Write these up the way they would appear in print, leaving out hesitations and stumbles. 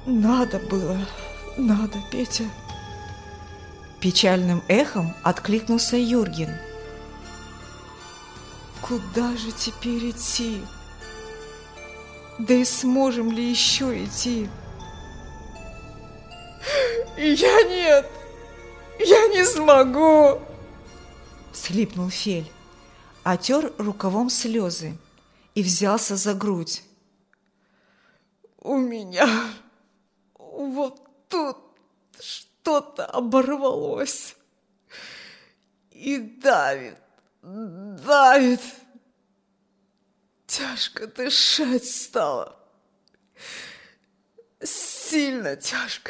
Надо было, надо, Петя. Печальным эхом откликнулся Юрген. Куда же теперь идти? Да и сможем ли еще идти? Я нет, я не смогу, всхлипнул Фель, отер рукавом слезы и взялся за грудь. У меня вот тут что-то оборвалось и давит, давит. Тяжко дышать стало, сильно тяжко.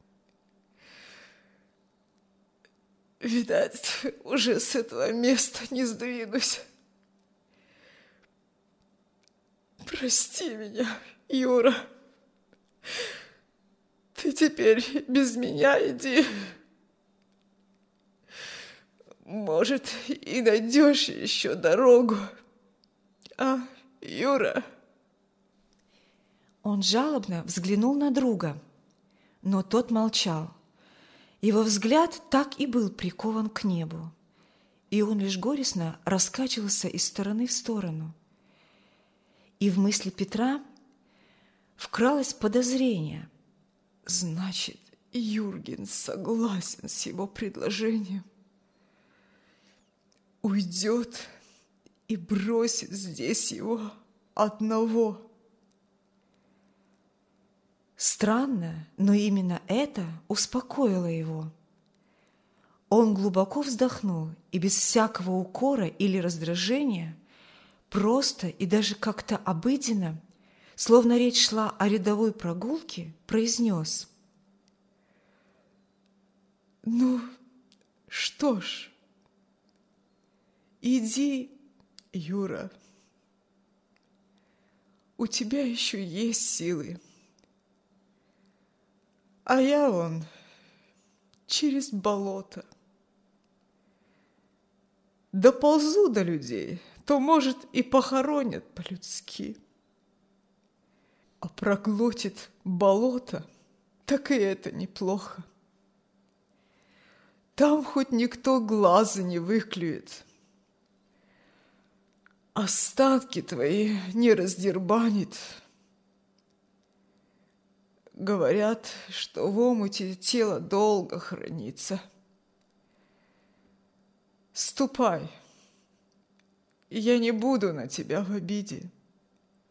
Видать, уже с этого места не сдвинусь. Прости меня, Юра. Ты теперь без меня иди. Может, и найдешь еще дорогу. А, Юра? Он жалобно взглянул на друга, но тот молчал. Его взгляд так и был прикован к небу, и он лишь горестно раскачивался из стороны в сторону. И в мысли Петра вкралось подозрение. Значит, Юрген согласен с его предложением. Уйдет и бросит здесь его одного. Странно, но именно это успокоило его. Он глубоко вздохнул и без всякого укора или раздражения, просто и даже как-то обыденно, словно речь шла о рядовой прогулке, произнес: «Ну, что ж, иди, Юра. У тебя еще есть силы. А я вон через болото. Доползу до людей, то, может, и похоронят по-людски. А проглотит болото, так и это неплохо. Там хоть никто глаза не выклюет. Останки твои не раздербанит. Говорят, что в омуте тело долго хранится. Ступай, я не буду на тебя в обиде.